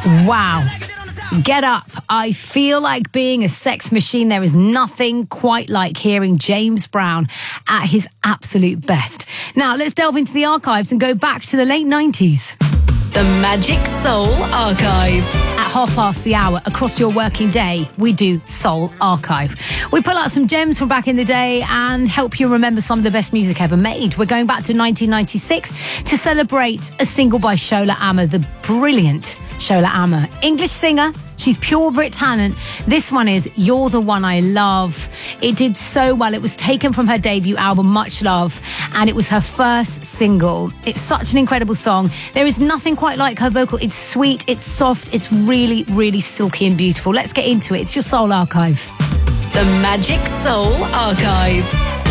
Wow. Get Up. I feel like being a sex machine. There is nothing quite like hearing James Brown at his absolute best. Now, let's delve into the archives and go back to the late 90s. The Magic Soul Archive. At 1:30 across your working day, we do Soul Archive. We pull out some gems from back in the day and help you remember some of the best music ever made. We're going back to 1996 to celebrate a single by Shola Ama, the brilliant Shola Ama. English singer. She's pure Brit talent. This one is You're the One I Love. It did so well. It was taken from her debut album, Much Love, and it was her first single. It's such an incredible song. There is nothing quite like her vocal. It's sweet, it's soft, it's really, really silky and beautiful. Let's get into it. It's your Soul Archive. The Magic Soul Archive.